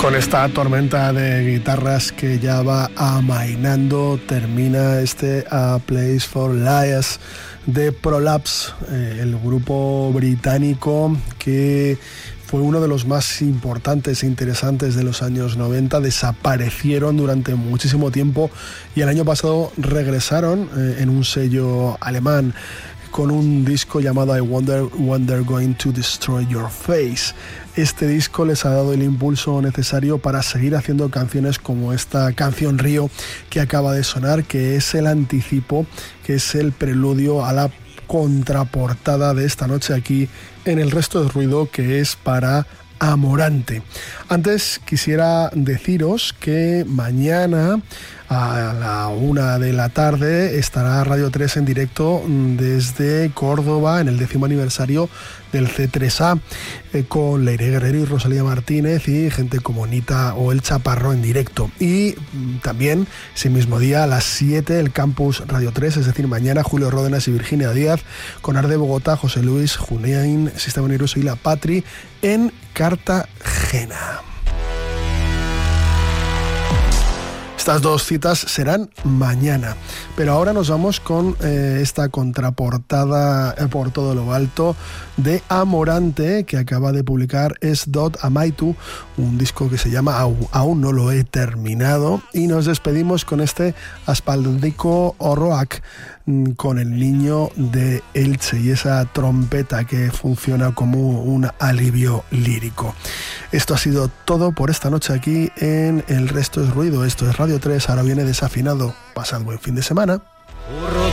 Con esta tormenta de guitarras que ya va amainando, termina este A Place for Liars de Prolapse, el grupo británico que fue uno de los más importantes e interesantes de los años 90. Desaparecieron durante muchísimo tiempo y el año pasado regresaron en un sello alemán con un disco llamado I Wonder When They're Going to Destroy Your Face. Este disco les ha dado el impulso necesario para seguir haciendo canciones como esta canción Río que acaba de sonar, que es el anticipo, que es el preludio a la contraportada de esta noche aquí en El Resto es Ruido, que es para Amorante. Antes quisiera deciros que mañana a la 1 de la tarde estará Radio 3 en directo desde Córdoba en el 10º aniversario del C3A con Leire Guerrero y Rosalía Martínez y gente como Nita o El Chaparro en directo. Y también ese mismo día a las 7 el Campus Radio 3, es decir, mañana Julio Ródenas y Virginia Díaz con Arde Bogotá, José Luis, Julián, Sistema Nervioso y La Patri en Cartagena. Estas dos citas serán mañana, pero ahora nos vamos con esta contraportada por todo lo alto de Amorante, que acaba de publicar Es Dot Amaitu, un disco que se llama Aún no lo he terminado, y nos despedimos con este Aspaldico Orroak, con el niño de Elche y esa trompeta que funciona como un alivio lírico. Esto ha sido todo por esta noche aquí en El Resto es Ruido. Esto es Radio 3, ahora viene Desafinado. Pasad buen fin de semana.